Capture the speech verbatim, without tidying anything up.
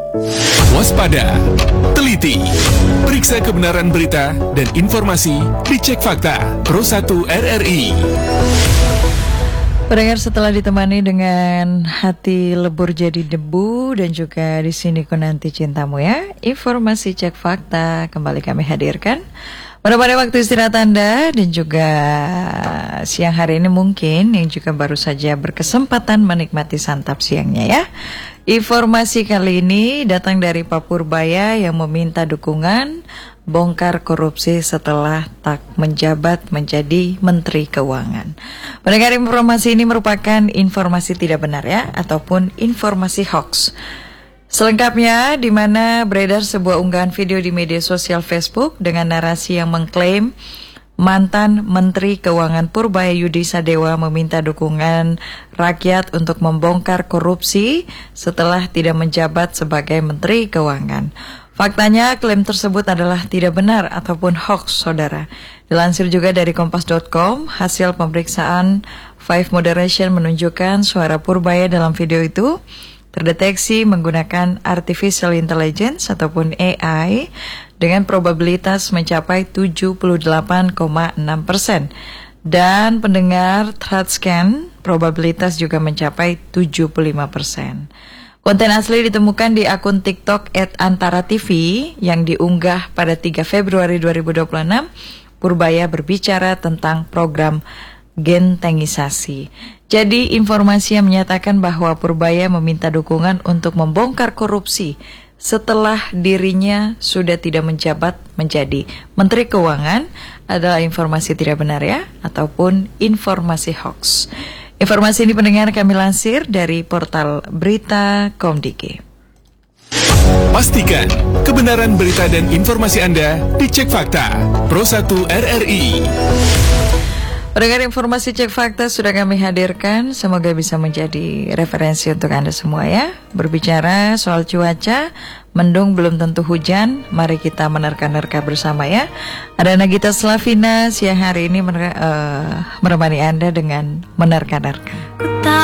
Waspada, teliti, periksa kebenaran berita dan informasi di Cek Fakta Pro satu R R I. Pendengar, setelah ditemani dengan hati lebur jadi debu dan juga di sini ku nanti cintamu ya, informasi Cek Fakta kembali kami hadirkan. Pada waktu istirahat Anda dan juga siang hari ini mungkin yang juga baru saja berkesempatan menikmati santap siangnya ya. Informasi kali ini datang dari Pak Purbaya yang meminta dukungan bongkar korupsi setelah tak menjabat menjadi Menteri Keuangan. Pendengar, informasi ini merupakan informasi tidak benar ya, ataupun informasi hoax. Selengkapnya, di mana beredar sebuah unggahan video di media sosial Facebook dengan narasi yang mengklaim mantan Menteri Keuangan Purbaya Yudi Sadewa meminta dukungan rakyat untuk membongkar korupsi setelah tidak menjabat sebagai Menteri Keuangan. Faktanya, klaim tersebut adalah tidak benar ataupun hoax, saudara. Dilansir juga dari kompas dot com, hasil pemeriksaan Five Moderation menunjukkan suara Purbaya dalam video itu terdeteksi menggunakan artificial intelligence ataupun A I dengan probabilitas mencapai tujuh puluh delapan koma enam persen. Dan pendengar ThreadScan probabilitas juga mencapai tujuh puluh lima persen. Konten asli ditemukan di akun TikTok et antara T V yang diunggah pada tiga Februari dua ribu dua puluh enam. Purbaya berbicara tentang program gentengisasi. Jadi informasi yang menyatakan bahwa Purbaya meminta dukungan untuk membongkar korupsi setelah dirinya sudah tidak menjabat menjadi Menteri Keuangan adalah informasi tidak benar ya, ataupun informasi hoax. Informasi ini pendengar kami lansir dari portal berita titik com titik d k. Pastikan kebenaran berita dan informasi Anda di Cek Fakta Pro satu R R I. Pendengar, informasi Cek Fakta sudah kami hadirkan, semoga bisa menjadi referensi untuk Anda semua ya. Berbicara soal cuaca, mendung belum tentu hujan, mari kita menerka-nerka bersama ya. Ada Nagita Slavina siang hari ini mener- uh, menemani Anda dengan menerka-nerka.